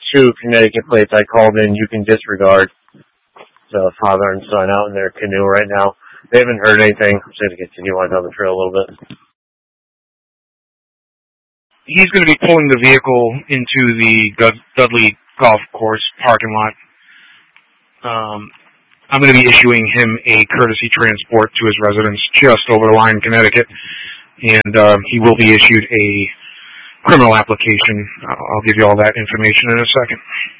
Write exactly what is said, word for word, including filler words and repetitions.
two Connecticut plates I called in you can disregard. The father and son out in their canoe right now. They haven't heard anything. I'm just going to continue on down the trail a little bit. He's going to be pulling the vehicle into the Dudley Golf Course parking lot. Um, I'm going to be issuing him a courtesy transport to his residence just over the line in Connecticut, and uh, he will be issued a criminal application. I'll give you all that information in a second.